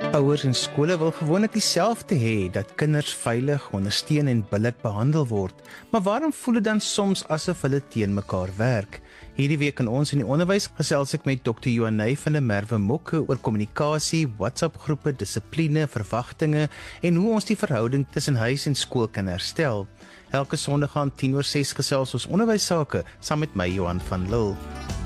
Ouers en skole wil gewoonlik dieselfde hê, dat kinders veilig, ondersteun en billik behandel word. Maar waarom voel dit dan soms asof hulle teen mekaar werk? Hierdie week in ons in die onderwys gesels ek met Dr. Johanay van der Merwe Mokke oor kommunikasie, WhatsApp-groepe, dissipline, verwagtinge en hoe ons die verhouding tussen huis en skool kan herstel. Elke Sondag aan 5:50 gesels ons onderwys sake saam met my Johan van Lille.